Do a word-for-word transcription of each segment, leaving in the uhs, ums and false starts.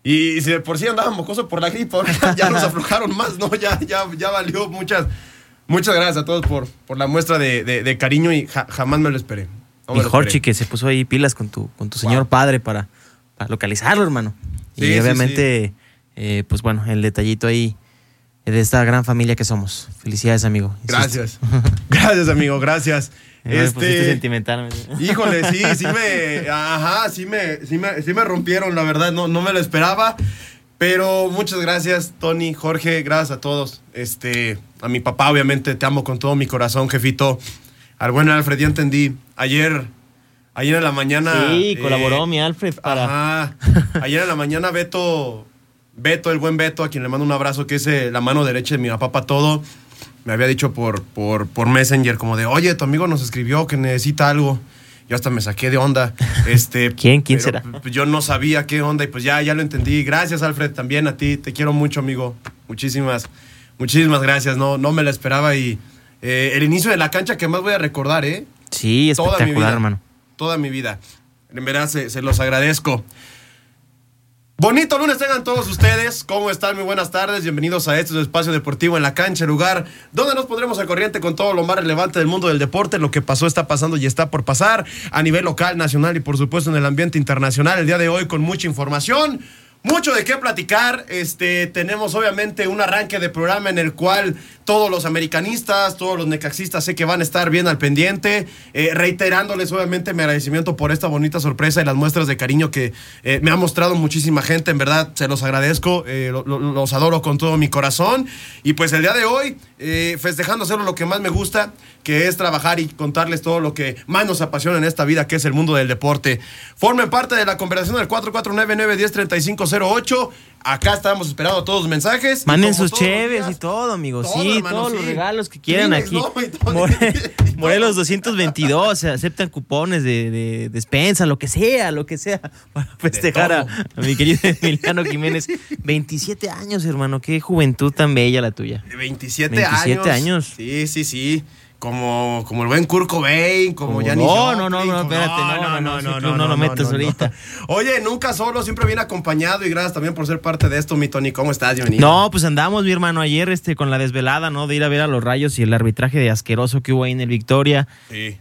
Y si de por sí andaban mocoso por la gripa, ahora ya nos aflojaron más, ¿no? Ya, ya, ya valió. Muchas, muchas gracias a todos por, por la muestra de, de, de cariño y ja, jamás me lo esperé. No y Jorge, que se puso ahí pilas con tu, con tu señor wow. padre para, para localizarlo, hermano. Sí, y obviamente, sí, sí. Eh, pues bueno, el detallito ahí de esta gran familia que somos. Felicidades, amigo. Gracias. Gracias, amigo, gracias. Me este sentimental. Híjole, sí, sí me, ajá, sí me, sí me, sí me rompieron, la verdad, no, no me lo esperaba, pero muchas gracias, Tony, Jorge, gracias a todos, este, a mi papá, obviamente, te amo con todo mi corazón, jefito, al buen Alfred, ya entendí, ayer, ayer en la mañana. Sí, colaboró eh, mi Alfred para. Ajá, ayer en la mañana Beto, Beto, el buen Beto, a quien le mando un abrazo, que es eh, la mano derecha de mi papá para todo. Me había dicho por, por, por Messenger como de, oye, tu amigo nos escribió que necesita algo. Yo hasta me saqué de onda. Este, ¿Quién? ¿Quién será? Yo no sabía qué onda y pues ya, ya lo entendí. Gracias, Alfred, también a ti. Te quiero mucho, amigo. Muchísimas, muchísimas gracias. No, no me la esperaba y eh, el inicio de la cancha que más voy a recordar, ¿eh? Sí, espectacular, toda mi vida, hermano. Toda mi vida. En verdad, se, se los agradezco. Bonito lunes tengan todos ustedes. ¿Cómo están? Muy buenas tardes. Bienvenidos a este espacio deportivo en la cancha, lugar donde nos pondremos al corriente con todo lo más relevante del mundo del deporte, lo que pasó, está pasando y está por pasar a nivel local, nacional y por supuesto en el ambiente internacional. El día de hoy con mucha información, mucho de qué platicar. Este, tenemos obviamente un arranque de programa en el cual todos los americanistas, todos los necaxistas sé que van a estar bien al pendiente, eh, reiterándoles obviamente mi agradecimiento por esta bonita sorpresa y las muestras de cariño que eh, me ha mostrado muchísima gente. En verdad se los agradezco, eh, lo, lo, los adoro con todo mi corazón y pues el día de hoy eh, festejando hacerlo lo que más me gusta, que es trabajar y contarles todo lo que más nos apasiona en esta vida, que es el mundo del deporte. Formen parte de la conversación del cuatro cuatro nueve, nueve uno cero, tres cinco cero ocho. Acá estamos esperando todos los mensajes. Manden sus cheves y todo, amigos. Todo, sí, hermano, todos sí. Los regalos que quieran. Tienes, aquí. No, More, Morelos doscientos veintidós, se aceptan cupones de, de despensa, lo que sea, lo que sea, para festejar a, a mi querido Emiliano Jiménez. veintisiete años, hermano, qué juventud tan bella la tuya. veintisiete, veintisiete años. Sí, sí, sí. Como, como el buen Kurt Cobain, como, como Janis No, no, no, no, espérate, no, no, no, no, no, no, no lo metas ahorita. Oye, nunca solo, siempre bien acompañado y gracias también por ser parte de esto, mi Tony. ¿Cómo estás? Bienvenido. No, pues andamos, mi hermano, ayer este con la desvelada, ¿no? De ir a ver a los Rayos y el arbitraje de asqueroso que hubo ahí en el Victoria. Sí.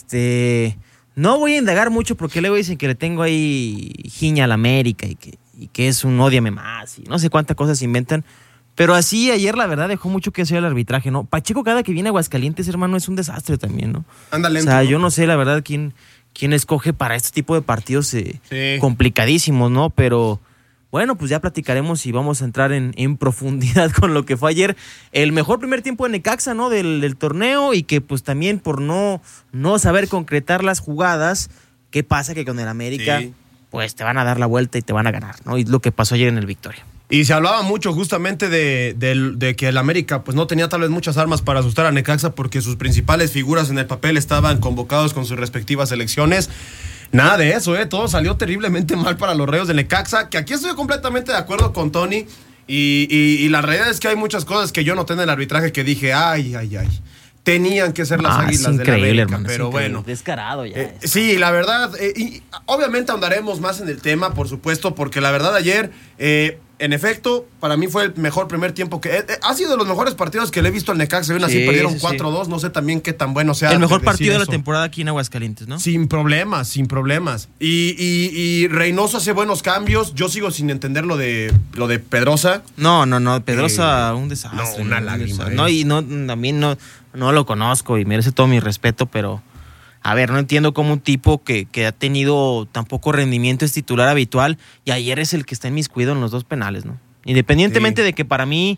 Este, no voy a indagar mucho porque luego dicen que le tengo ahí jiña a la América y que, y que es un ódiame más y no sé cuántas cosas inventan. Pero así, ayer la verdad dejó mucho que hacer el arbitraje, ¿no? Pacheco cada que viene a Aguascalientes, hermano, es un desastre también, ¿no? Anda lento. O sea, yo no sé la verdad quién, quién escoge para este tipo de partidos eh, sí. complicadísimos, ¿no? Pero bueno, pues ya platicaremos y vamos a entrar en, en profundidad con lo que fue ayer. El mejor primer tiempo de Necaxa, ¿no? Del, del torneo y que pues también por no, no saber concretar las jugadas, ¿qué pasa? Que con el América, sí. pues te van a dar la vuelta y te van a ganar, ¿no? Y lo que pasó ayer en el Victoria. Y se hablaba mucho justamente de, de, de que el América pues no tenía tal vez muchas armas para asustar a Necaxa porque sus principales figuras en el papel estaban convocados con sus respectivas selecciones. Nada de eso, ¿eh? Todo salió terriblemente mal para los Rayos de Necaxa, que aquí estoy completamente de acuerdo con Tony y, y, y la realidad es que hay muchas cosas que yo noté en el arbitraje que dije, ay, ay, ay. Tenían que ser las ah, Águilas de la América, hermano, pero bueno. Descarado ya. Eh, sí, la verdad, eh, y obviamente ahondaremos más en el tema, por supuesto, porque la verdad ayer, eh, en efecto, para mí fue el mejor primer tiempo que... Eh, eh, ha sido de los mejores partidos que le he visto al Necaxa, aún así sí, perdieron sí, cuatro dos, sí. No sé también qué tan bueno sea. El mejor partido de la temporada aquí en Aguascalientes, ¿no? Sin problemas, sin problemas. Y, y, y Reynoso hace buenos cambios, yo sigo sin entender lo de, lo de Pedrosa. No, no, no, Pedrosa, eh, un desastre. No, una lágrima. Eh. No, y no, también no... No lo conozco y merece todo mi respeto, pero a ver, no entiendo cómo un tipo que, que ha tenido tan poco rendimiento es titular habitual y ayer es el que está inmiscuido en los dos penales, ¿no? Independientemente sí. de que para mí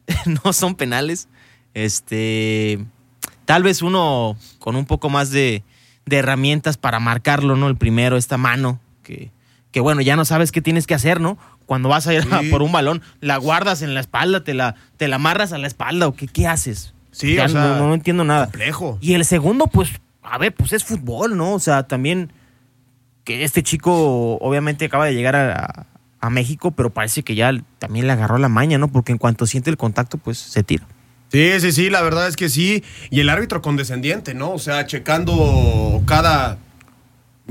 no son penales, este, tal vez uno con un poco más de, de herramientas para marcarlo, ¿no? El primero, esta mano, que, que bueno, ya no sabes qué tienes que hacer, ¿no? Cuando vas a ir sí. a por un balón, la guardas en la espalda, te la, te la amarras a la espalda o qué, ¿qué haces? Sí, ya o sea, no, no entiendo nada. Complejo. Y el segundo, pues, a ver, pues es fútbol, ¿no? O sea, también que este chico obviamente acaba de llegar a, a México, pero parece que ya también le agarró la maña, ¿no? Porque en cuanto siente el contacto, pues se tira. Sí, sí, sí, la verdad es que sí. Y el árbitro condescendiente, ¿no? O sea, checando cada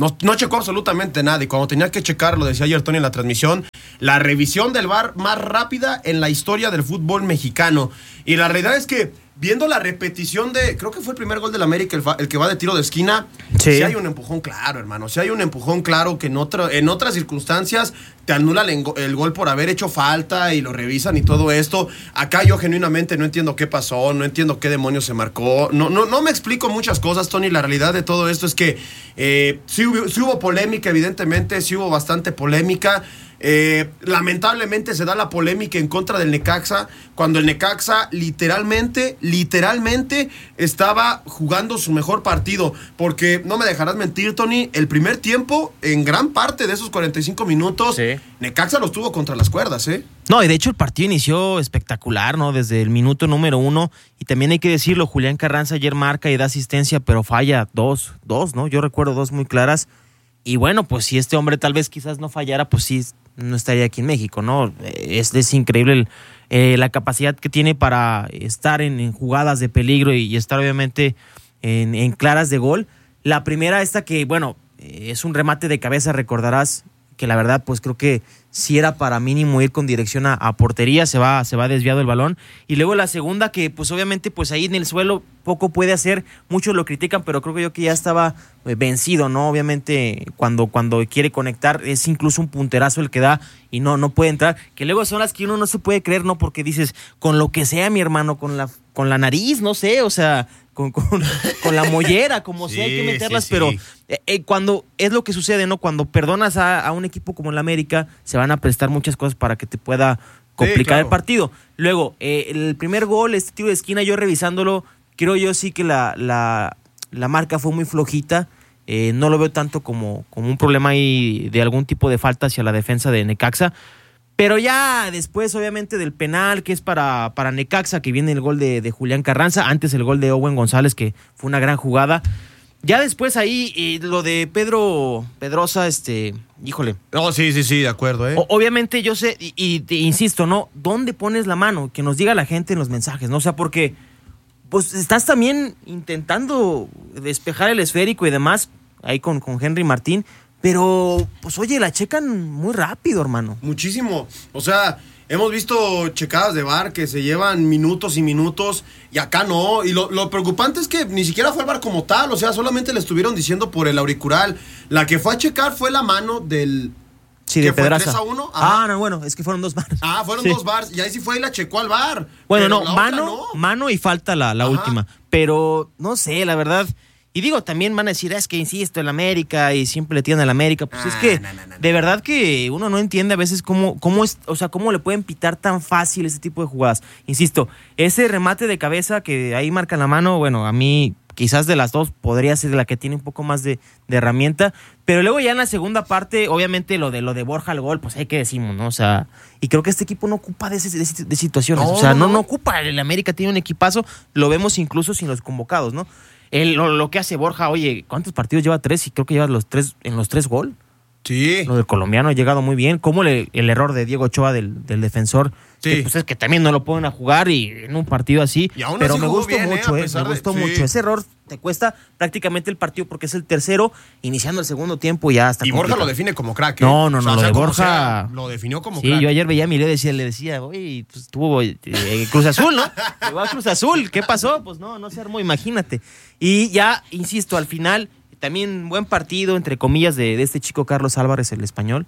No, no checó absolutamente nada. Y cuando tenía que checar, lo decía ayer Tony en la transmisión, la revisión del V A R más rápida en la historia del fútbol mexicano. Y la realidad es que, viendo la repetición de, creo que fue el primer gol del América, el, el que va de tiro de esquina, sí. sí hay un empujón claro, hermano. Sí hay un empujón claro que en, otro, en otras circunstancias te anulan el, el gol por haber hecho falta y lo revisan y todo esto. Acá yo genuinamente no entiendo qué pasó, no entiendo qué demonios se marcó. No, no, no me explico muchas cosas, Tony. La realidad de todo esto es que eh, sí, hubo, sí hubo polémica, evidentemente, sí hubo bastante polémica. Eh, lamentablemente se da la polémica en contra del Necaxa, cuando el Necaxa literalmente, literalmente estaba jugando su mejor partido, porque no me dejarás mentir, Tony, el primer tiempo, en gran parte de esos cuarenta y cinco minutos, sí. Necaxa los tuvo contra las cuerdas, ¿eh? No, y de hecho el partido inició espectacular, ¿no? Desde el minuto número uno, y también hay que decirlo, Julián Carranza ayer marca y da asistencia, pero falla dos, dos, ¿no? Yo recuerdo dos muy claras, y bueno, pues si este hombre tal vez quizás no fallara, pues sí, no estaría aquí en México, ¿no? Es, es increíble el, eh, la capacidad que tiene para estar en, en jugadas de peligro y, y estar obviamente en, en claras de gol. La primera esta que, bueno, es un remate de cabeza, recordarás que la verdad pues creo que sí era para mínimo ir con dirección a, a portería, se va, se va desviado el balón. Y luego la segunda que pues obviamente pues ahí en el suelo poco puede hacer, muchos lo critican, pero creo que yo que ya estaba vencido, ¿no? Obviamente cuando, cuando quiere conectar es incluso un punterazo el que da y no, no puede entrar, que luego son las que uno no se puede creer, ¿no? Porque dices, con lo que sea, mi hermano, con la, con la nariz, no sé, o sea, con, con, con la mollera, como sí, sea, hay que meterlas, sí, sí. Pero eh, cuando es lo que sucede, ¿no? Cuando perdonas a, a un equipo como el América, se van a prestar muchas cosas para que te pueda complicar sí, claro. el partido. Luego, eh, el primer gol, este tiro de esquina, yo revisándolo, creo yo sí que la, la, la marca fue muy flojita. Eh, no lo veo tanto como, como un problema ahí de algún tipo de falta hacia la defensa de Necaxa. Pero ya después, obviamente, del penal que es para, para Necaxa, que viene el gol de, de Julián Carranza, antes el gol de Owen González, que fue una gran jugada. Ya después ahí, eh, lo de Pedro Pedrosa, este, híjole. Oh, sí, sí, sí, de acuerdo, ¿eh? O, obviamente yo sé, y, y te insisto, ¿no? ¿Dónde pones la mano? Que nos diga la gente en los mensajes, ¿no? O sea, porque pues estás también intentando despejar el esférico y demás, ahí con, con Henry Martín, pero, pues oye, la checan muy rápido, hermano. Muchísimo. O sea, hemos visto checadas de V A R que se llevan minutos y minutos, y acá no. Y lo, lo preocupante es que ni siquiera fue el V A R como tal, o sea, solamente le estuvieron diciendo por el auricular. La que fue a checar fue la mano del... Sí, de Pedraza. ¿tres a uno? Ah, no, bueno, es que fueron dos V A R. Ah, fueron sí. dos V A R, y ahí sí fue y la checó al V A R. Bueno, no, mano, no. mano y falta la, la última. Pero, no sé, la verdad... Y digo, también van a decir, es que insisto, el América y siempre le tiran al América. Pues ah, es que, no, no, no, de verdad que uno no entiende a veces cómo, cómo es, o sea, cómo le pueden pitar tan fácil ese tipo de jugadas. Insisto, ese remate de cabeza que ahí marcan la mano, bueno, a mí quizás de las dos podría ser la que tiene un poco más de, de herramienta. Pero luego ya en la segunda parte, obviamente lo de lo de Borja al gol, pues hay que decimos, ¿no? O sea, y creo que este equipo no ocupa de, ese, de, de situaciones. No, o sea, no, no ocupa. El América tiene un equipazo, lo vemos incluso sin los convocados, ¿no? El, lo, lo que hace Borja, oye, ¿cuántos partidos lleva? Tres, y creo que lleva los tres, en los tres gol. Sí. Lo del colombiano ha llegado muy bien. ¿Cómo le, el error de Diego Ochoa del, del defensor? Sí. Que, pues es que también no lo pueden a jugar y en un partido así. Y aún pero así me gustó bien, mucho, eh, eh, me gustó de, mucho. Sí. Ese error te cuesta prácticamente el partido porque es el tercero, iniciando el segundo tiempo ya hasta. Y Borja lo define como crack. ¿eh? No, no, no, o sea, lo de Borja. Sea, lo definió como sí, crack. Sí, yo ayer veía a mi le decía, le decía, oye, pues tuvo eh, Cruz Azul, ¿no? Llegó a Cruz Azul, ¿qué pasó? Pues no, no se armó, imagínate. Y ya, insisto, al final, también buen partido, entre comillas, de, de este chico Carlos Álvarez, el español.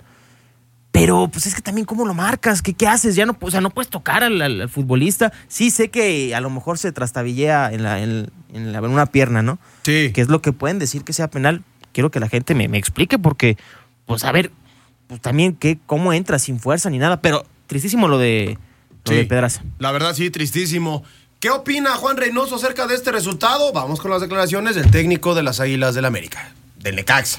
Pero, pues es que también, ¿cómo lo marcas? ¿Qué, qué haces? Ya no, o sea, no puedes tocar al, al, al futbolista. Sí, sé que a lo mejor se trastabillea en, la, en, en, la, en una pierna, ¿no? Sí. Que es lo que pueden decir que sea penal. Quiero que la gente me, me explique porque, pues a ver, pues también que, cómo entra sin fuerza ni nada. Pero tristísimo lo de, lo sí, de Pedraza. La verdad, sí, tristísimo. ¿Qué opina Juan Reynoso acerca de este resultado? Vamos con las declaraciones del técnico de las Águilas del América, del Necaxa.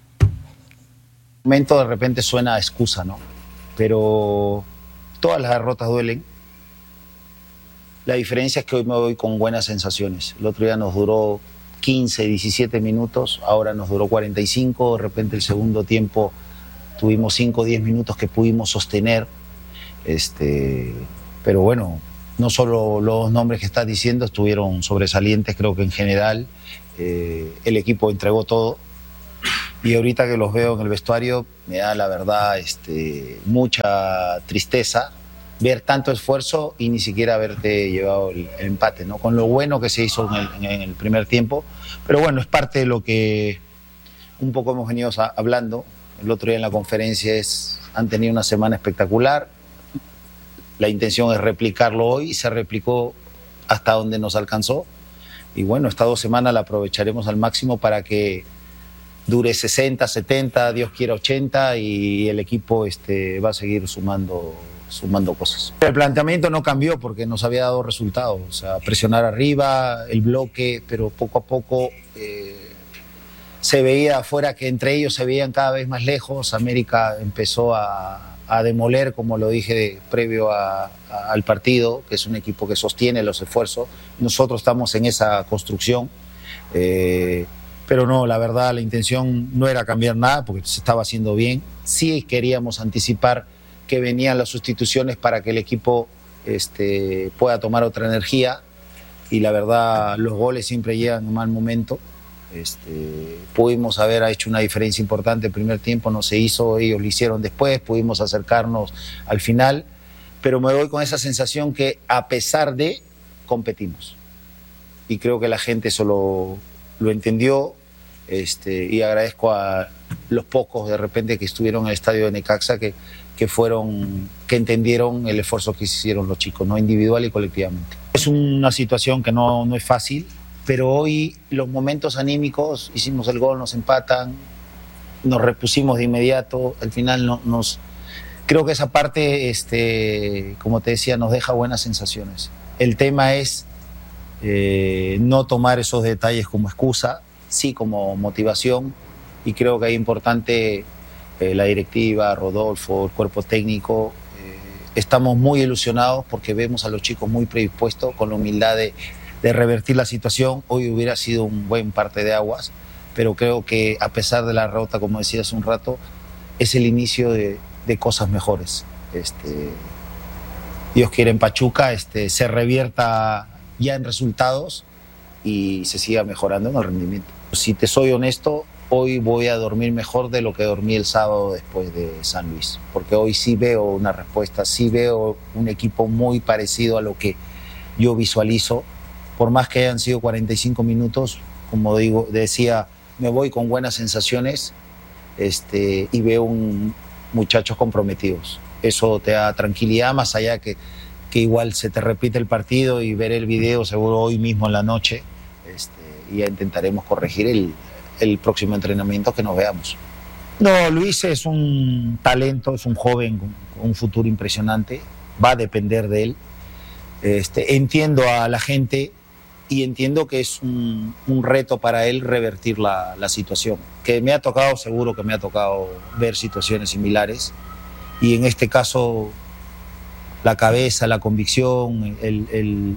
Momento de repente suena a excusa, ¿no? Pero todas las derrotas duelen. La diferencia es que hoy me voy con buenas sensaciones. El otro día nos duró quince, diecisiete minutos, ahora nos duró cuarenta y cinco, de repente el segundo tiempo tuvimos cinco o diez minutos que pudimos sostener. Este, pero bueno, no solo los nombres que estás diciendo estuvieron sobresalientes, creo que en general eh, el equipo entregó todo. y ahorita que los veo en el vestuario me da la verdad este, mucha tristeza ver tanto esfuerzo y ni siquiera haberte llevado el, el empate, ¿no? Con lo bueno que se hizo en el, en el primer tiempo, pero bueno, es parte de lo que un poco hemos venido hablando. El otro día en la conferencia es, han tenido una semana espectacular, la intención es replicarlo hoy, se replicó hasta donde nos alcanzó, y bueno, estas dos semanas la aprovecharemos al máximo para que dure sesenta, setenta, Dios quiera ochenta, y el equipo este, va a seguir sumando, sumando cosas. El planteamiento no cambió porque nos había dado resultados, o sea, presionar arriba, el bloque, pero poco a poco eh, se veía afuera que entre ellos se veían cada vez más lejos. América empezó a, a demoler, como lo dije previo a, a, al partido, que es un equipo que sostiene los esfuerzos. Nosotros estamos en esa construcción. Eh, Pero no, la verdad, la intención no era cambiar nada porque se estaba haciendo bien. Sí queríamos anticipar que venían las sustituciones para que el equipo este, pueda tomar otra energía, y la verdad, los goles siempre llegan en mal momento. Este, pudimos haber hecho una diferencia importante el primer tiempo, no se hizo, ellos lo hicieron después, pudimos acercarnos al final, pero me voy con esa sensación que a pesar de, competimos. Y creo que la gente eso lo, lo entendió. Este, y agradezco a los pocos de repente que estuvieron en el estadio de Necaxa que, que fueron, que entendieron el esfuerzo que hicieron los chicos, ¿no? Individual y colectivamente. Es una situación que no, no es fácil, pero hoy los momentos anímicos, hicimos el gol, nos empatan, nos repusimos de inmediato, al final no, nos... Creo que esa parte, este, como te decía, nos deja buenas sensaciones. El tema es eh, no tomar esos detalles como excusa, sí como motivación, y creo que es importante eh, la directiva, Rodolfo, el cuerpo técnico. Eh, estamos muy ilusionados porque vemos a los chicos muy predispuestos, con la humildad de, de revertir la situación. Hoy hubiera sido un buen parte de aguas, pero creo que a pesar de la derrota, como decía hace un rato, es el inicio de, de cosas mejores. Este, Dios quiere en Pachuca este, se revierta ya en resultados y se siga mejorando en el rendimiento. Si te soy honesto, hoy voy a dormir mejor de lo que dormí el sábado después de San Luis, porque hoy sí veo una respuesta, sí veo un equipo muy parecido a lo que yo visualizo, por más que hayan sido cuarenta y cinco minutos, como digo, decía, me voy con buenas sensaciones este, y veo un, muchachos comprometidos. Eso te da tranquilidad, más allá que, que igual se te repite el partido y ver el video seguro hoy mismo en la noche. Este, y ya intentaremos corregir el, el próximo entrenamiento que nos veamos. No, Luis es un talento, es un joven con un futuro impresionante, va a depender de él. Este, entiendo a la gente y entiendo que es un, un reto para él revertir la, la situación. Que me ha tocado, seguro que me ha tocado ver situaciones similares, y en este caso la cabeza, la convicción, el... el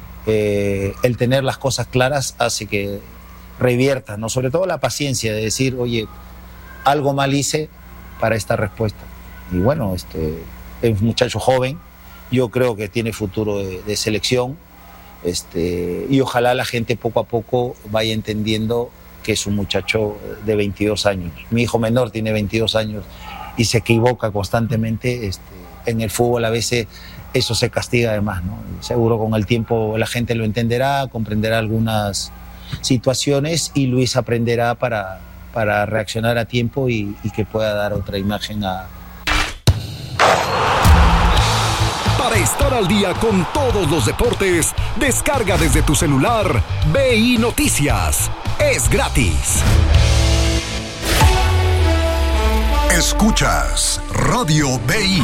Eh, el tener las cosas claras hace que revierta, ¿no? Sobre todo la paciencia de decir, oye, algo mal hice para esta respuesta. Y bueno, este, es un muchacho joven, yo creo que tiene futuro de, de selección, este, y ojalá la gente poco a poco vaya entendiendo que es un muchacho de veintidós años. Mi hijo menor tiene veintidós años y se equivoca constantemente. Este, en el fútbol a veces eso se castiga además, ¿no? Seguro con el tiempo la gente lo entenderá, comprenderá algunas situaciones y Luis aprenderá para, para reaccionar a tiempo y, y que pueda dar otra imagen a... Para estar al día con todos los deportes, descarga desde tu celular B I Noticias. Es gratis. Escuchas Radio B I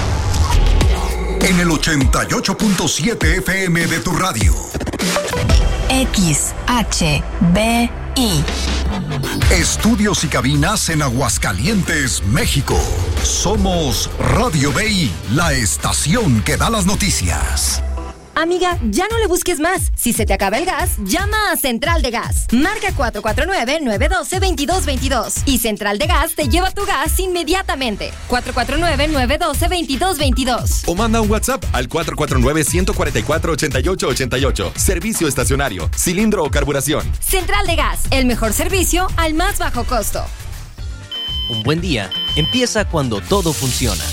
en el ochenta y ocho punto siete F M de tu radio. X H B I. Estudios y cabinas en Aguascalientes, México. Somos Radio B I, la estación que da las noticias. Amiga, ya no le busques más. Si se te acaba el gas, llama a Central de Gas. Marca cuatro cuatro nueve, nueve uno dos, dos dos dos dos y Central de Gas te lleva tu gas inmediatamente. cuatro cuatro nueve, nueve uno dos, dos dos dos dos. O manda un WhatsApp al cuatro cuatro nueve, uno cuatro cuatro, ocho ocho ocho ocho. Servicio estacionario, cilindro o carburación. Central de Gas, el mejor servicio al más bajo costo. Un buen día empieza cuando todo funciona.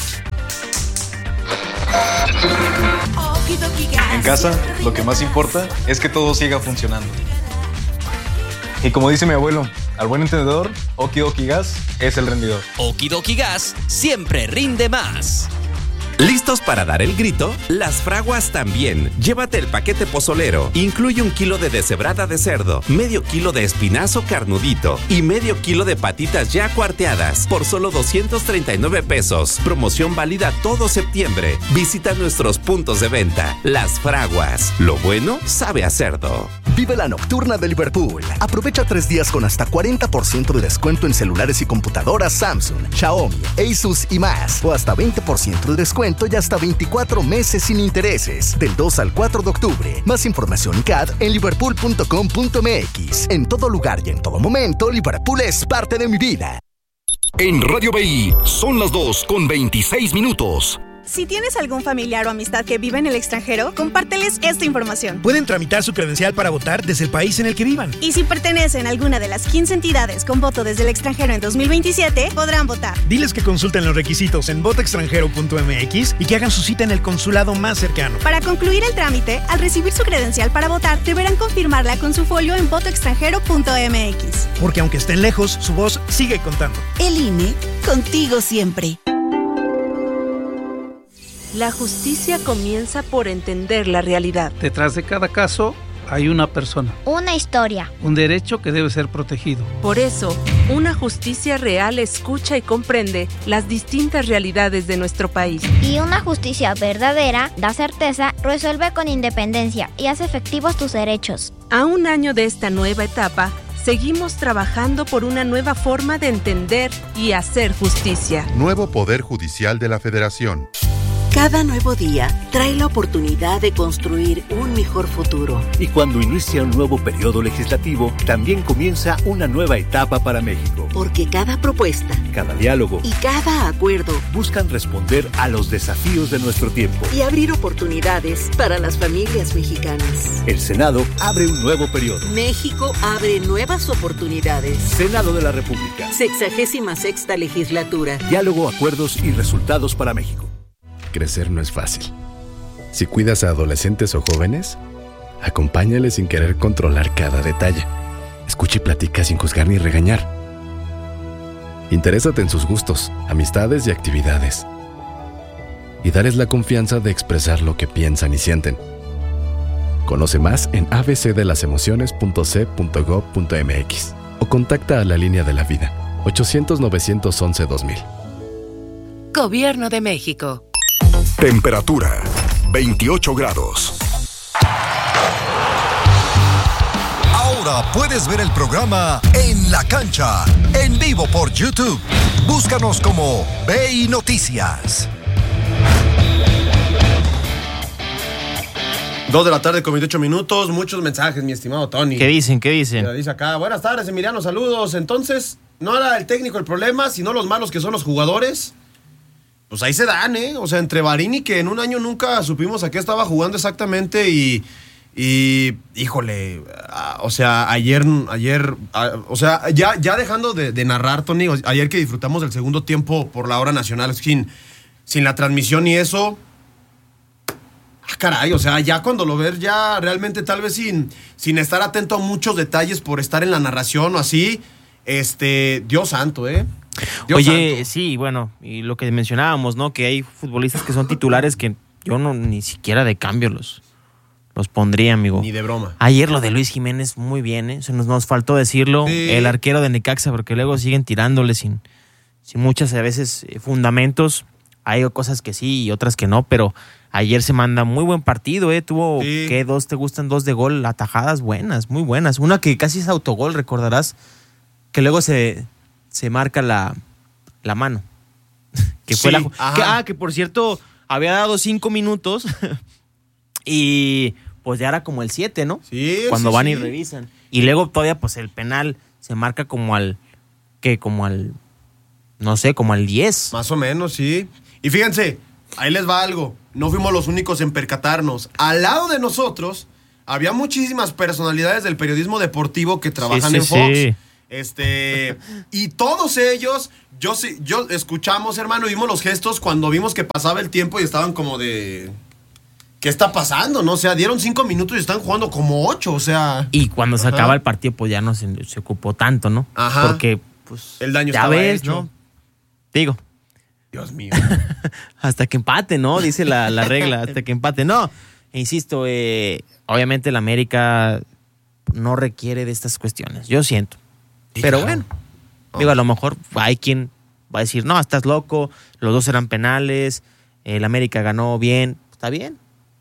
En casa, lo que más importa es que todo siga funcionando. Y como dice mi abuelo, al buen entendedor, Oki Doki Gas es el rendidor. Oki Doki Gas siempre rinde más. ¿Listos para dar el grito? Las fraguas también. Llévate el paquete pozolero. Incluye un kilo de deshebrada de cerdo, medio kilo de espinazo carnudito y medio kilo de patitas ya cuarteadas por solo doscientos treinta y nueve pesos. Promoción válida todo septiembre. Visita nuestros puntos de venta. Las fraguas. Lo bueno sabe a cerdo. Vive la nocturna de Liverpool. Aprovecha tres días con hasta cuarenta por ciento de descuento en celulares y computadoras Samsung, Xiaomi, Asus y más. O hasta veinte por ciento de descuento y hasta veinticuatro meses sin intereses. Del dos al cuatro de octubre. Más información y C A D en liverpool punto com punto m x. En todo lugar y en todo momento, Liverpool es parte de mi vida. En Radio B I son las dos con veintiséis minutos. Si tienes algún familiar o amistad que vive en el extranjero, compárteles esta información. Pueden tramitar su credencial para votar desde el país en el que vivan. Y si pertenecen a alguna de las quince entidades con voto desde el extranjero en dos mil veintisiete, podrán votar. Diles que consulten los requisitos en voto extranjero punto m x y que hagan su cita en el consulado más cercano. Para concluir el trámite, al recibir su credencial para votar, deberán confirmarla con su folio en voto extranjero punto m x. Porque aunque estén lejos, su voz sigue contando. El I N E, contigo siempre. La justicia comienza por entender la realidad. Detrás de cada caso hay una persona. Una historia. Un derecho que debe ser protegido. Por eso, una justicia real escucha y comprende las distintas realidades de nuestro país. Y una justicia verdadera da certeza, resuelve con independencia y hace efectivos tus derechos. A un año de esta nueva etapa, seguimos trabajando por una nueva forma de entender y hacer justicia. Nuevo Poder Judicial de la Federación. Cada nuevo día trae la oportunidad de construir un mejor futuro. Y cuando inicia un nuevo periodo legislativo, también comienza una nueva etapa para México. Porque cada propuesta, cada diálogo y cada acuerdo buscan responder a los desafíos de nuestro tiempo y abrir oportunidades para las familias mexicanas. El Senado abre un nuevo periodo. México abre nuevas oportunidades. Senado de la República. Sexagésima sexta legislatura. Diálogo, acuerdos y resultados para México. Crecer no es fácil. Si cuidas a adolescentes o jóvenes, acompáñales sin querer controlar cada detalle. Escucha y platica sin juzgar ni regañar. Interésate en sus gustos, amistades y actividades. Y dales la confianza de expresar lo que piensan y sienten. Conoce más en a b c de las emociones punto c punto gob punto m x o contacta a la línea de la vida ochocientos, novecientos once, dos mil. Gobierno de México. Temperatura veintiocho grados. Ahora puedes ver el programa En la Cancha, en vivo por YouTube. Búscanos como B I Noticias. Dos de la tarde con veintiocho minutos, muchos mensajes, mi estimado Tony. ¿Qué dicen? ¿Qué dicen? Mira, dice acá, buenas tardes, Emiliano, saludos. Entonces, no era el técnico el problema, sino los malos que son los jugadores. Pues ahí se dan, ¿eh? O sea, entre Barini, que en un año nunca supimos a qué estaba jugando exactamente, y, y híjole, o sea, ayer, ayer, o sea, ya, ya dejando de, de narrar, Tony, ayer que disfrutamos del segundo tiempo por la hora nacional, sin, sin la transmisión y eso, ah, caray, o sea, ya cuando lo ves, ya realmente tal vez sin, sin estar atento a muchos detalles por estar en la narración o así, este, Dios santo, ¿eh? Dios Oye, santo. Sí, bueno, y lo que mencionábamos, ¿no? Que hay futbolistas que son titulares que yo no ni siquiera de cambio los, los pondría, amigo. Ni de broma. Ayer lo de Luis Jiménez, muy bien, ¿eh? Se nos, nos faltó decirlo. Sí. El arquero de Necaxa, porque luego siguen tirándole sin, sin muchas a veces eh, fundamentos. Hay cosas que sí y otras que no, pero ayer se manda muy buen partido, ¿eh? Tuvo, Sí. ¿qué? Dos, ¿te gustan? Dos de gol, atajadas buenas, muy buenas. Una que casi es autogol, recordarás, que luego se... se marca la, la mano. que fue Sí, la que, ah, que por cierto, había dado cinco minutos y pues ya era como el siete, ¿no? Sí, Cuando sí, van sí. y revisan. Y luego todavía pues el penal se marca como al, ¿qué? Como al, no sé, como al diez. Más o menos, sí. Y fíjense, ahí les va algo. No fuimos los únicos en percatarnos. Al lado de nosotros había muchísimas personalidades del periodismo deportivo que trabajan Sí, en sí, Fox. sí. Este, y todos ellos, yo sí, yo escuchamos, hermano, vimos los gestos cuando vimos que pasaba el tiempo y estaban como de... ¿Qué está pasando? ¿No? O sea, dieron cinco minutos y están jugando como ocho, o sea... Y cuando se Ajá. acaba el partido, pues ya no se, se ocupó tanto, ¿no? Ajá. Porque, pues, el daño ya estaba ves, hecho. ¿no? Digo. Dios mío. Hasta que empate, ¿no? Dice la, la regla, hasta que empate. No, insisto, eh, obviamente el América no requiere de estas cuestiones, yo siento. Sí, Pero claro. bueno, digo, a lo mejor hay quien va a decir, no, estás loco, los dos eran penales, el América ganó bien, está bien.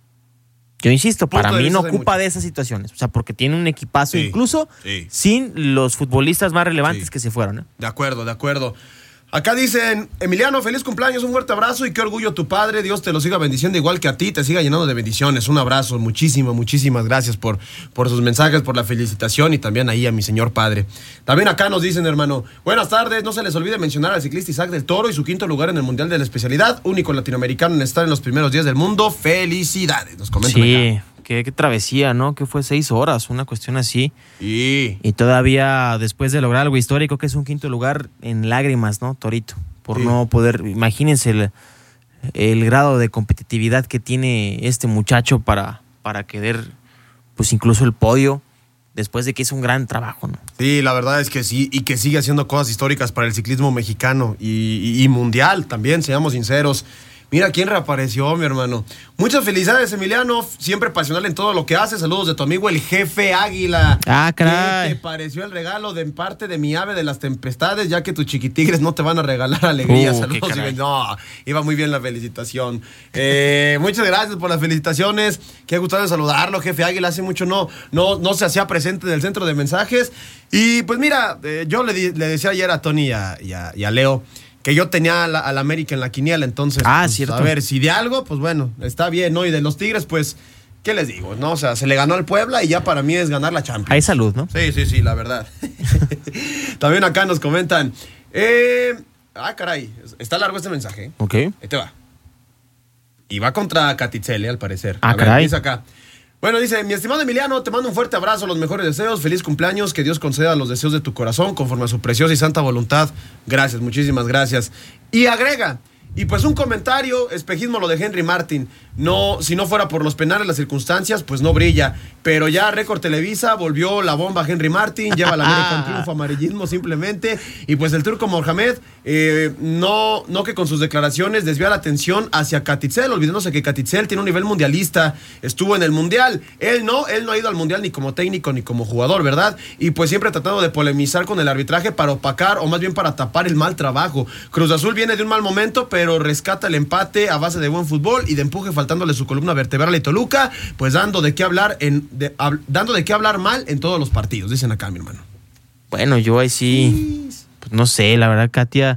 Yo insisto, Punto para de mí vista no de ocupa mucho. de esas situaciones. O sea, porque tiene un equipazo, Sí, incluso sí. sin los futbolistas más relevantes Sí. que se fueron. ¿eh? De acuerdo, de acuerdo. Acá dicen, Emiliano, feliz cumpleaños, un fuerte abrazo y qué orgullo tu padre, Dios te lo siga bendiciendo igual que a ti, te siga llenando de bendiciones, un abrazo, muchísimas, muchísimas gracias por, por sus mensajes, por la felicitación y también ahí a mi señor padre. También acá nos dicen, hermano, buenas tardes, no se les olvide mencionar al ciclista Isaac del Toro y su quinto lugar en el Mundial de la Especialidad, único latinoamericano en estar en los primeros días del mundo, felicidades, nos comentan Sí, acá. qué, qué travesía, ¿no? Que fue seis horas, una cuestión así. Sí. Y todavía después de lograr algo histórico, que es un quinto lugar en lágrimas, ¿no? Torito. Por Sí. no poder, imagínense el, el grado de competitividad que tiene este muchacho para, para querer, pues incluso el podio, después de que es un gran trabajo, ¿no? Sí, la verdad es que sí, y que sigue haciendo cosas históricas para el ciclismo mexicano y, y- y mundial también, seamos sinceros. Mira quién reapareció, mi hermano. Muchas felicidades, Emiliano. Siempre pasional en todo lo que hace. Saludos de tu amigo, el Jefe Águila. Ah, caray. ¿Qué te pareció el regalo de parte de mi ave de las tempestades? Ya que tus chiquitigres no te van a regalar alegría. Uh, Saludos. qué caray. Y- no, iba muy bien la felicitación. Eh, muchas gracias por las felicitaciones. Qué gustado de saludarlo, Jefe Águila. Hace mucho no, no, no se hacía presente en el centro de mensajes. Y pues mira, eh, yo le, di- le decía ayer a Tony y a, y a- y a Leo que yo tenía al la, América en la quiniela, entonces, Ah, pues, cierto. a ver, si de algo, pues bueno, está bien, ¿no? Y de los Tigres, pues, ¿qué les digo? ¿No? O sea, se le ganó al Puebla y ya para mí es ganar la Champions. Hay salud, ¿no? Sí, sí, sí, la verdad. También acá nos comentan, eh, ah, caray, está largo este mensaje, ¿eh? Ok. Ahí te va. Y va contra Catizzele, al parecer. Ah, A ver, caray. dice acá. Bueno, dice, mi estimado Emiliano, te mando un fuerte abrazo, los mejores deseos, feliz cumpleaños, que Dios conceda los deseos de tu corazón conforme a su preciosa y santa voluntad. Gracias, muchísimas gracias. Y agrega, y pues un comentario, espejismo lo de Henry Martin. No, si no fuera por los penales, las circunstancias, pues no brilla. Pero ya Récord Televisa volvió la bomba a Henry Martin, lleva la América un triunfo, amarillismo simplemente. Y pues el turco Mohamed, eh, no, no que con sus declaraciones desvía la atención hacia Catizzele, olvidándose que Catizzele tiene un nivel mundialista, estuvo en el mundial. Él no, él no ha ido al mundial ni como técnico ni como jugador, ¿verdad? Y pues siempre tratando de polemizar con el arbitraje para opacar o más bien para tapar el mal trabajo. Cruz Azul viene de un mal momento, pero rescata el empate a base de buen fútbol y de empuje faltándole su columna vertebral y Toluca, pues dando de qué hablar en de, hab, dando de qué hablar mal en todos los partidos, dicen acá, mi hermano. Bueno, yo ahí sí, pues no sé, la verdad, Katia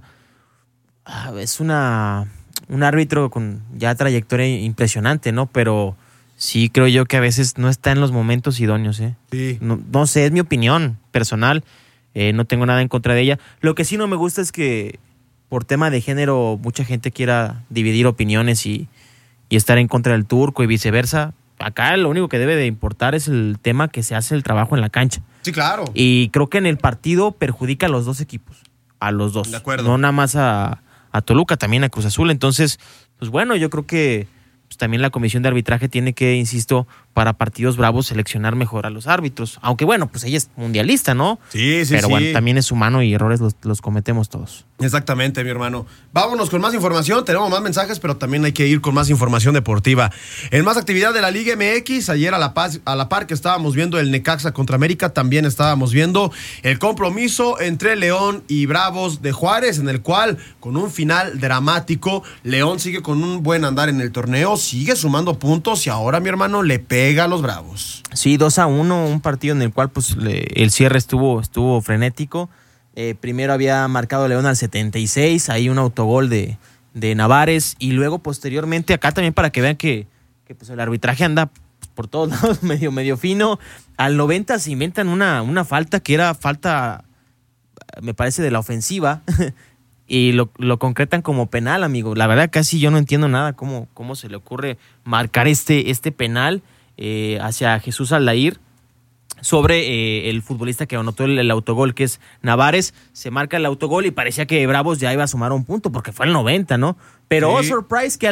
ah, es una un árbitro con ya trayectoria impresionante, ¿no? Pero sí creo yo que a veces no está en los momentos idóneos, ¿eh? Sí. No, no sé, es mi opinión personal, eh, no tengo nada en contra de ella. Lo que sí no me gusta es que por tema de género mucha gente quiera dividir opiniones y, y estar en contra del turco y viceversa. Acá lo único que debe de importar es el tema que se hace el trabajo en la cancha. Sí, claro. Y creo que en el partido perjudica a los dos equipos. A los dos. De acuerdo. No nada más a, a Toluca, también a Cruz Azul. Entonces, pues bueno, yo creo que pues, también la comisión de arbitraje tiene que, insisto, para partidos bravos seleccionar mejor a los árbitros. Aunque bueno, pues ella es mundialista, ¿no? Sí, sí, Pero sí. bueno, también es humano y errores los, los cometemos todos. Exactamente, mi hermano. Vámonos con más información. Tenemos más mensajes, pero también hay que ir con más información deportiva. En más actividad de la Liga M X, ayer a la, paz, a la par que estábamos viendo el Necaxa contra América, también estábamos viendo el compromiso entre León y Bravos de Juárez, en el cual, con un final dramático, León sigue con un buen andar en el torneo, sigue sumando puntos y ahora, mi hermano, le pega a los Bravos. Sí, dos a uno, un partido en el cual pues le, el cierre estuvo, estuvo frenético. Eh, primero había marcado León al setenta y seis, ahí un autogol de, de Navares, y luego posteriormente acá también para que vean que, que pues el arbitraje anda por todos lados medio, medio fino. Al noventa se inventan una, una falta que era falta, me parece, de la ofensiva, y lo, lo concretan como penal, amigo. La verdad casi yo no entiendo nada cómo, cómo se le ocurre marcar este, este penal eh, hacia Jesús Aldair. sobre eh, el futbolista que anotó el, el autogol, que es Navares. Se marca el autogol y parecía que Bravos ya iba a sumar un punto porque fue el noventa, ¿no? Pero, Sí. oh, surprise, que